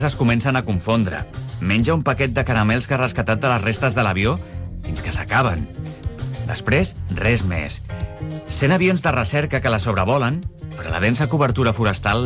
es comencen a confondre. Menja un paquet de caramels que ha rescatat de les restes de l'avió fins que s'acaben. Després, res més. 100 avions de recerca que la sobrevolen, però la densa cobertura forestal